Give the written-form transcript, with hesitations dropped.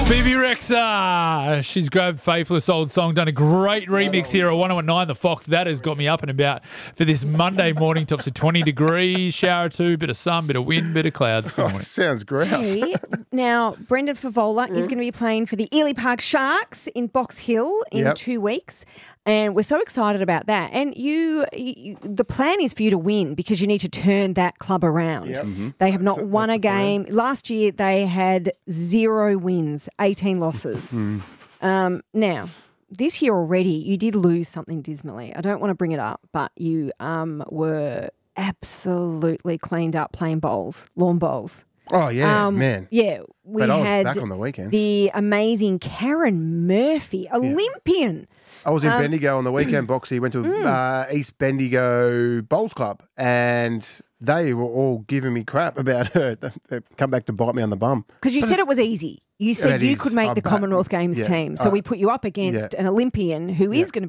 Phoebe Rexha. She's grabbed Faithless Old Song, done a great remix here at 109 The Fox. That has got me up and about for this Monday morning. Tops of 20 degrees, shower or two, bit of sun, bit of wind, bit of clouds. Good morning. Sounds grouse. Hey, now, Brendan Favola is going to be playing for the Ely Park Sharks in Box Hill in 2 weeks. And we're so excited about that. And you, the plan is for you to win because you need to turn that club around. Yep. They have not won a game. Last year, they had 0 wins, 18 losses. Now, this year already, you did lose something dismally. I don't want to bring it up, but you were absolutely cleaned up playing bowls, lawn bowls. Oh, yeah, man. Yeah, we But I was had back on the weekend. the amazing Karen Murphy, Olympian. I was in Bendigo on the weekend, Boxy. Went to East Bendigo Bowls Club, and they were all giving me crap about her. They come back to bite me on the bum. Because you said it was easy. You said It you is. could make I'm the back. Commonwealth Games Yeah. team. So we put you up against an Olympian who is going to